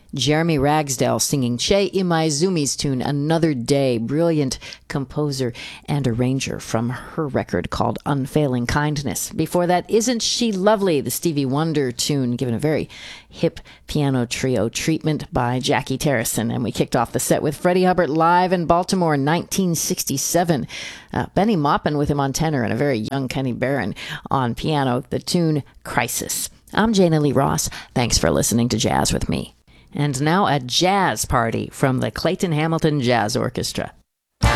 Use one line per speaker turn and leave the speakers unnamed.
Jeremy Ragsdale singing Che Imaizumi's tune, Another Day. Brilliant composer and arranger from her record called Unfailing Kindness. Before that, Isn't She Lovely, the Stevie Wonder tune, given a very hip piano trio treatment by Jackie Terrison. And we kicked off the set with Freddie Hubbard live in Baltimore in 1967. Benny Maupin with him on tenor and a very young Kenny Barron on piano, the tune Crisis. I'm Jana Lee Ross. Thanks for listening to Jazz with me. And now a jazz party from the Clayton Hamilton Jazz Orchestra.